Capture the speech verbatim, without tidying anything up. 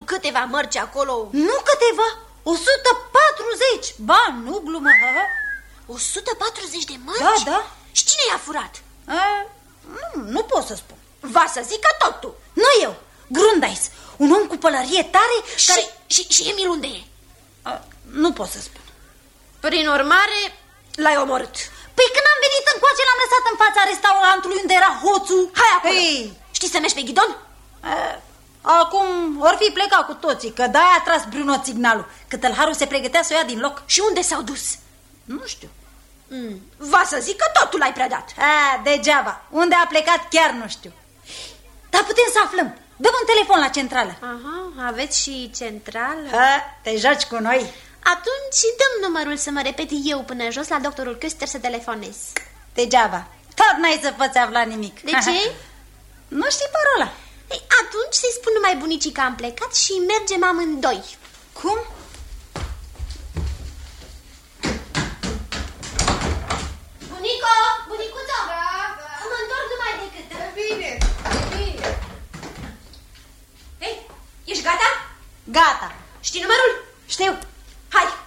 câteva mărci acolo. Nu câteva, o sută patruzeci. Ba, nu glumă. o sută patruzeci de mărci? Da, da. Și cine i-a furat? A, nu, nu pot să spun. Va să zică totul. Nu eu, Grundais, un om cu pălărie tare și, care... și, și Emil unde e? A, nu pot să spun. Prin urmare, l-ai omorât. Păi când am venit încoace, l-am lăsat în fața restaurantului unde era hoțul. Hai acolo. Ei. Știi să mergi pe ghidon? A, acum or fi plecat cu toții, că de-aia a tras Bruno signalul, că tălharul se pregătea să o ia din loc. Și unde s-au dus? Nu știu. Mm. Va să zic că totul l-ai predat. A, degeaba. Unde a plecat chiar nu știu. Dar putem să aflăm. Dă-mi un telefon la centrală. Aha, aveți și centrală? Ha, te joci cu noi. Atunci dăm numărul să mă repet eu până jos la doctorul Köster să telefonez. Degeaba. Tot n-ai să poți afla nimic. De ce? Nu știi parola. Ei, atunci să-i spun numai bunicii că am plecat și mergem amândoi. Cum? Bunico, bunicuțo, da, da. Mă întorc numai decât. E bine, e bine. Ei, ești gata? Gata. Știi numărul? Știu. Hai.